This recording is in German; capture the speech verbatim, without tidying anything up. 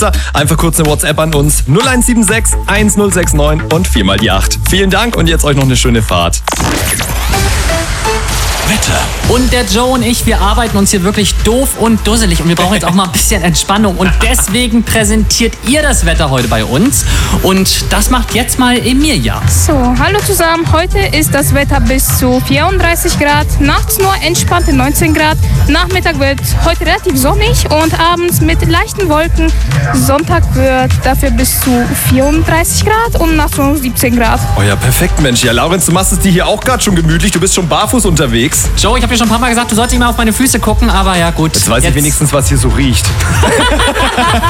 Einfach kurz eine WhatsApp an uns. null eins sieben sechs eins null sechs neun und viermal die acht. Vielen Dank und jetzt euch noch eine schöne Fahrt. Wetter. Und der Joe und ich, wir arbeiten uns hier wirklich doof und dusselig und wir brauchen jetzt auch mal ein bisschen Entspannung und deswegen präsentiert ihr das Wetter heute bei uns und das macht jetzt mal Emilia. So, hallo zusammen. Heute ist das Wetter bis zu vierunddreißig Grad, nachts nur entspannte neunzehn Grad. Nachmittag wird heute relativ sonnig und abends mit leichten Wolken. Sonntag wird dafür bis zu vierunddreißig Grad und nachts nur siebzehn Grad. Oh ja, perfekt, Mensch. Ja, Laurenz, du machst es dir hier auch gerade schon gemütlich. Du bist schon barfuß unterwegs. Joe, ich habe dir schon ein paar Mal gesagt, du sollst nicht mehr auf meine Füße gucken, aber ja gut. Jetzt weiß jetzt ich wenigstens, was hier so riecht.